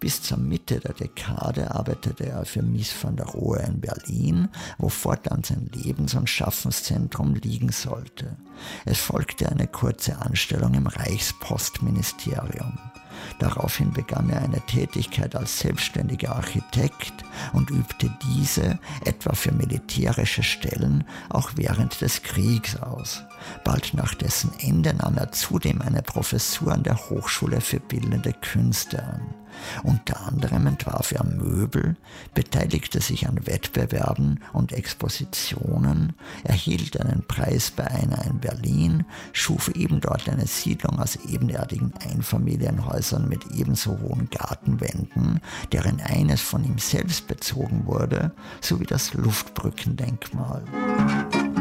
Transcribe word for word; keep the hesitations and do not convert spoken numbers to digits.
Bis zur Mitte der Dekade arbeitete er für Mies van der Rohe in Berlin, wo fortan sein Lebens- und Schaffenszentrum liegen sollte. Es folgte eine kurze Anstellung im Reichspostministerium. Daraufhin begann er eine Tätigkeit als selbstständiger Architekt und übte diese, etwa für militärische Stellen, auch während des Kriegs aus. Bald nach dessen Ende nahm er zudem eine Professur an der Hochschule für Bildende Künste an. Unter anderem entwarf er Möbel, beteiligte sich an Wettbewerben und Expositionen, erhielt einen Preis bei einer in Berlin, schuf eben dort eine Siedlung aus ebenerdigen Einfamilienhäusern mit ebenso hohen Gartenwänden, deren eines von ihm selbst bezogen wurde, sowie das Luftbrückendenkmal.